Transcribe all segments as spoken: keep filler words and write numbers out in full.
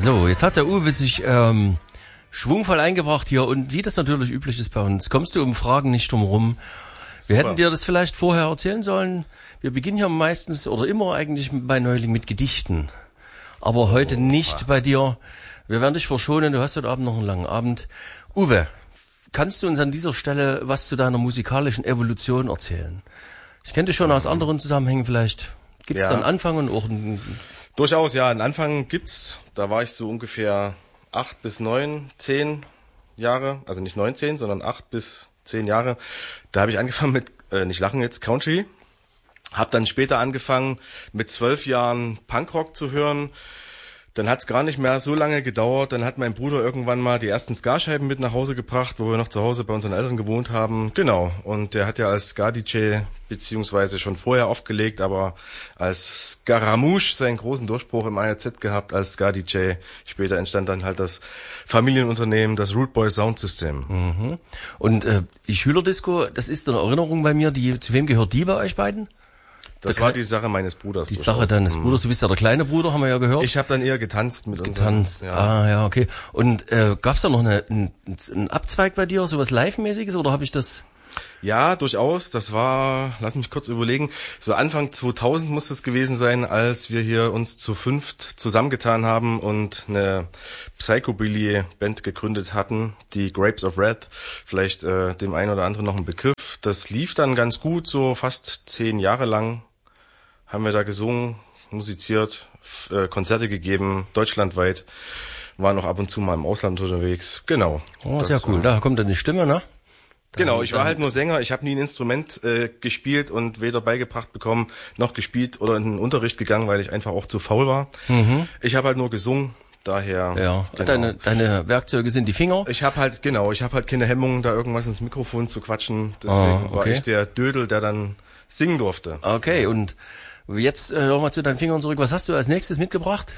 So, jetzt hat der Uwe sich ähm, schwungvoll eingebracht hier und wie das natürlich üblich ist bei uns, kommst du um Fragen nicht drum rum. Wir hätten dir das vielleicht vorher erzählen sollen. Wir beginnen hier meistens oder immer eigentlich bei Neuling mit Gedichten. Aber heute oh, nicht bei dir. Wir werden dich verschonen, du hast heute Abend noch einen langen Abend. Uwe, kannst du uns an dieser Stelle was zu deiner musikalischen Evolution erzählen? Ich kenne dich schon aus anderen Zusammenhängen vielleicht. Gibt es ja. da einen Anfang und auch einen... Durchaus, ja, einen Anfang gibt's. Da war ich so ungefähr acht bis neun, zehn Jahre. Also nicht neunzehn, sondern acht bis zehn Jahre. Da habe ich angefangen mit, äh, nicht lachen jetzt, Country. Hab dann später angefangen mit zwölf Jahren Punkrock zu hören. Dann hat's gar nicht mehr so lange gedauert. Dann hat mein Bruder irgendwann mal die ersten Ska-Scheiben mit nach Hause gebracht, wo wir noch zu Hause bei unseren Eltern gewohnt haben. Genau. Und der hat ja als Ska-D J beziehungsweise schon vorher aufgelegt, aber als Scaramouche seinen großen Durchbruch im A R Z gehabt als Ska-D J. Später entstand dann halt das Familienunternehmen, das Root Boy Sound System. Mhm. Und äh, die Schülerdisco, das ist eine Erinnerung bei mir. Die, zu wem gehört die bei euch beiden? Das war die Sache meines Bruders. Die Sache deines Bruders. Du bist ja der kleine Bruder, haben wir ja gehört. Ich habe dann eher getanzt mit uns. Getanzt, ja. Ah, ja, okay. Und äh, gab's da noch eine, einen, einen Abzweig bei dir, sowas Live-mäßiges, oder habe ich das... Ja, durchaus. Das war, lass mich kurz überlegen, so Anfang zweitausend muss es gewesen sein, als wir hier uns zu fünft zusammengetan haben und eine Psychobilly-Band gegründet hatten, die Grapes of Wrath. Vielleicht äh, dem einen oder anderen noch ein Begriff. Das lief dann ganz gut, so fast zehn Jahre lang. Haben wir da gesungen, musiziert, äh, Konzerte gegeben, deutschlandweit, waren auch ab und zu mal im Ausland unterwegs, genau. Oh, sehr cool, da kommt dann die Stimme, ne? Genau, ich war halt nur Sänger, ich habe nie ein Instrument äh, gespielt und weder beigebracht bekommen, noch gespielt oder in den Unterricht gegangen, weil ich einfach auch zu faul war. Mhm. Ich habe halt nur gesungen, daher... Ja, genau. deine, deine Werkzeuge sind die Finger? Ich habe halt, genau, ich habe halt keine Hemmungen, da irgendwas ins Mikrofon zu quatschen, deswegen ah, okay. war ich der Dödel, der dann singen durfte. Okay, und... Jetzt äh, nochmal zu deinen Fingern zurück. Was hast du als nächstes mitgebracht?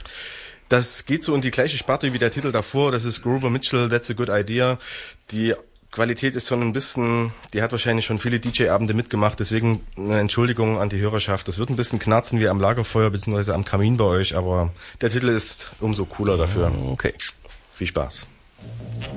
Das geht so in die gleiche Sparte wie der Titel davor. Das ist Grover Mitchell, That's a Good Idea. Die Qualität ist schon ein bisschen, die hat wahrscheinlich schon viele D J-Abende mitgemacht. Deswegen eine Entschuldigung an die Hörerschaft. Das wird ein bisschen knarzen wie am Lagerfeuer bzw. am Kamin bei euch. Aber der Titel ist umso cooler dafür. Okay. Viel Spaß.